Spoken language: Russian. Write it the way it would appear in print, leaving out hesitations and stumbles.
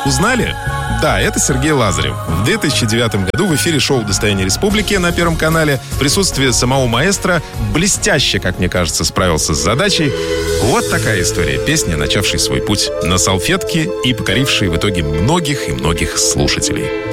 Узнали? Да, это Сергей Лазарев. В 2009 году в эфире шоу «Достояние республики» на Первом канале в присутствии самого маэстро блестяще, как мне кажется, справился с задачей. Вот такая история песни, начавшей свой путь на салфетке и покорившей в итоге многих и многих слушателей.